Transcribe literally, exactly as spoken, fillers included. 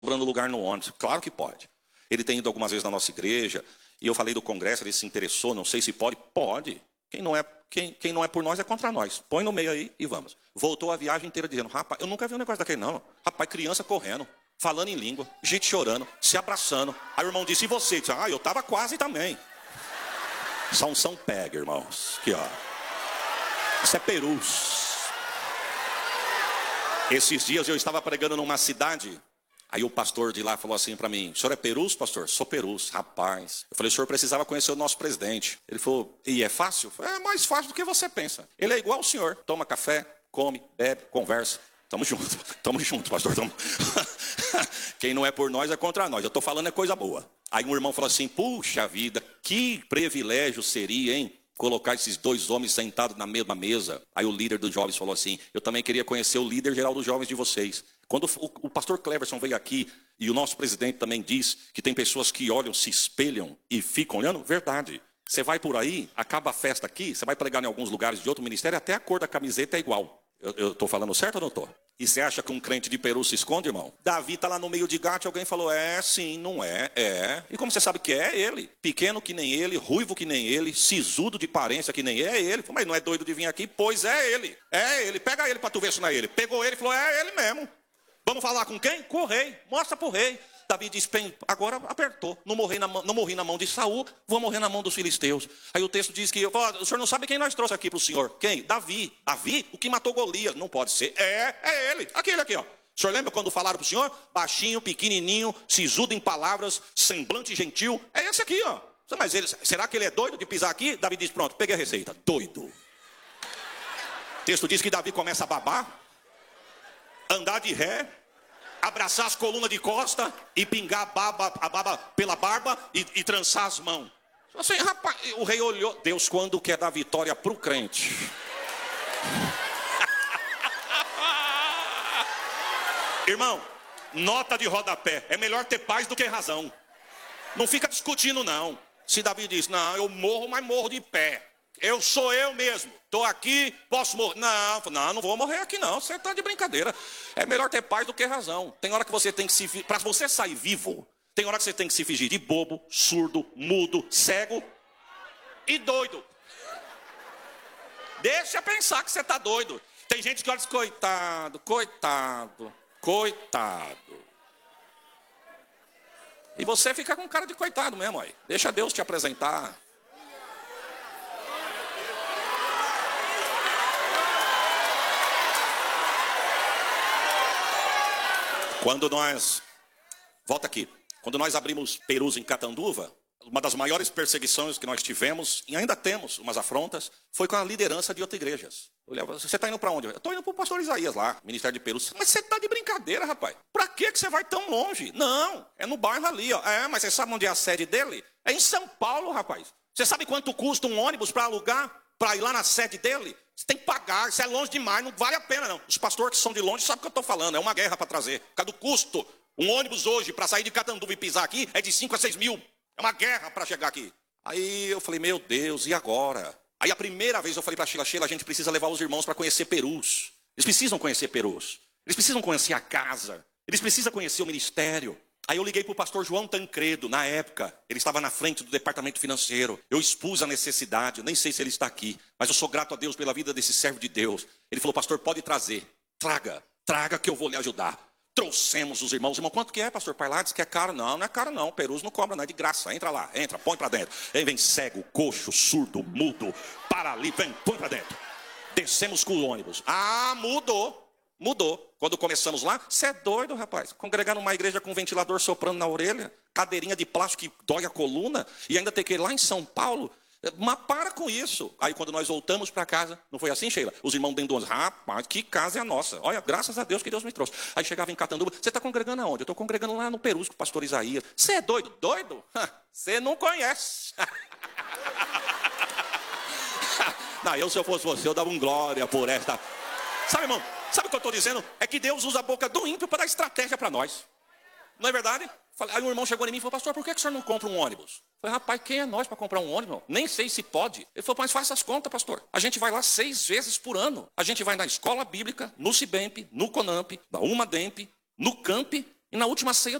sobrando lugar no ônibus. Claro que pode. Ele tem ido algumas vezes na nossa igreja, e eu falei do congresso, ele se interessou, não sei se pode. Pode. Quem não é, quem, quem não é por nós é contra nós. Põe no meio aí e vamos. Voltou a viagem inteira dizendo, rapaz, eu nunca vi um negócio daquele não. Rapaz, criança correndo, falando em língua, gente chorando, se abraçando. Aí o irmão disse, e você? Disse, ah, eu estava quase também. Essa unção pega, irmãos. Aqui, ó. Isso é Perus. Esses dias eu estava pregando numa cidade. Aí o pastor de lá falou assim para mim, o senhor é Perus, pastor? Sou Perus, rapaz. Eu falei, o senhor precisava conhecer o nosso presidente. Ele falou, e é fácil? Eu falei, é mais fácil do que você pensa. Ele é igual ao senhor, toma café, come, bebe, conversa. Tamo junto, tamo junto, pastor. Tamo... Quem não é por nós é contra nós. Eu tô falando é coisa boa. Aí um irmão falou assim, puxa vida, que privilégio seria, hein? Colocar esses dois homens sentados na mesma mesa. Aí o líder dos jovens falou assim, eu também queria conhecer o líder geral dos jovens de vocês. Quando o pastor Cleverson veio aqui, e o nosso presidente também diz que tem pessoas que olham, se espelham e ficam olhando, verdade. Você vai por aí, acaba a festa aqui, você vai pregar em alguns lugares de outro ministério, até a cor da camiseta é igual. Eu estou falando certo ou não estou? E você acha que um crente de Peru se esconde, irmão? Davi está lá no meio de Gate, alguém falou, é, sim, não é, é. E como você sabe que é ele? Pequeno que nem ele, ruivo que nem ele, sisudo de aparência que nem ele, é ele. Mas não é doido de vir aqui? Pois é ele. É ele, pega ele para tu ver se não é ele. Pegou ele e falou, é ele mesmo. Vamos falar com quem? Com o rei. Mostra para o rei. Davi diz, agora apertou. Não morri, na mão, não morri na mão de Saul, vou morrer na mão dos filisteus. Aí o texto diz que, oh, o senhor não sabe quem nós trouxe aqui para o senhor. Quem? Davi. Davi? O que matou Golias. Não pode ser. É, é ele. Aquele aqui, ó. O senhor lembra quando falaram para o senhor? Baixinho, pequenininho, sisudo em palavras, semblante gentil. É esse aqui, ó. Mas ele, será que ele é doido de pisar aqui? Davi diz, pronto, peguei a receita. Doido. O texto diz que Davi começa a babar, andar de ré, abraçar as colunas de costa e pingar a baba, a baba pela barba e, e trançar as mãos. Assim, rapaz, o rei olhou. Deus, quando quer dar vitória para o crente? Irmão, nota de rodapé. É melhor ter paz do que razão. Não fica discutindo, não. Se Davi diz, não, eu morro, mas morro de pé. Eu sou eu mesmo. Estou aqui, posso morrer. Não, não, não vou morrer aqui não. Você está de brincadeira. É melhor ter paz do que razão. Tem hora que você tem que se... Para você sair vivo, tem hora que você tem que se fingir de bobo, surdo, mudo, cego e doido. Deixa pensar que você está doido. Tem gente que olha e diz, coitado, coitado, coitado. E você fica com cara de coitado mesmo aí. Deixa Deus te apresentar. Quando nós, volta aqui, quando nós abrimos Perus em Catanduva, uma das maiores perseguições que nós tivemos, e ainda temos umas afrontas, foi com a liderança de outras igrejas. Eu olhava, você está indo para onde? Eu estou indo para o pastor Isaías lá, Ministério de Perus. Mas você está de brincadeira, rapaz. Para que você vai tão longe? Não, é no bairro ali, ó. É, mas você sabe onde é a sede dele? É em São Paulo, rapaz. Você sabe quanto custa um ônibus para alugar, para ir lá na sede dele? Você tem que pagar, isso é longe demais, não vale a pena não. Os pastores que são de longe sabem o que eu estou falando, é uma guerra para trazer. Por causa do custo. Um ônibus hoje, para sair de Catanduva e pisar aqui, é de cinco a seis mil. É uma guerra para chegar aqui. Aí eu falei, meu Deus, e agora? Aí a primeira vez eu falei para a Sheila, Sheila, a gente precisa levar os irmãos para conhecer Perus. Eles precisam conhecer Perus. Eles precisam conhecer a casa. Eles precisam conhecer o ministério. Aí eu liguei para o pastor João Tancredo, na época, ele estava na frente do departamento financeiro. Eu expus a necessidade, eu nem sei se ele está aqui, mas eu sou grato a Deus pela vida desse servo de Deus. Ele falou, pastor, pode trazer, traga, traga que eu vou lhe ajudar. Trouxemos os irmãos, irmão, quanto que é, pastor Parlades? Que é caro? Não, não é caro não, Perus não cobra, não é de graça. Entra lá, entra, põe para dentro. Aí vem cego, coxo, surdo, mudo, paralítico, vem, põe para dentro. Descemos com o ônibus. Ah, mudou. Mudou. Quando começamos lá, você é doido, rapaz. Congregar numa igreja com um ventilador soprando na orelha, cadeirinha de plástico que dói a coluna, e ainda ter que ir lá em São Paulo. Mas para com isso. Aí quando nós voltamos para casa, não foi assim, Sheila? Os irmãos dentro do rapaz, que casa é a nossa? Olha, graças a Deus que Deus me trouxe. Aí chegava em Catanduva, você está congregando aonde? Eu estou congregando lá no Perus com o pastor Isaías. Você é doido? Doido? Você não conhece. Não, eu se eu fosse você, eu dava um glória por esta. Sabe, irmão? Sabe o que eu estou dizendo? É que Deus usa a boca do ímpio para dar estratégia para nós. Não é verdade? Aí um irmão chegou em mim e falou, pastor, por que o senhor não compra um ônibus? Eu falei, rapaz, quem é nós para comprar um ônibus? Nem sei se pode. Ele falou, mas faça as contas, pastor. A gente vai lá seis vezes por ano. A gente vai na escola bíblica, no Cibemp, no Conamp, na Umademp, no Camp E na última ceia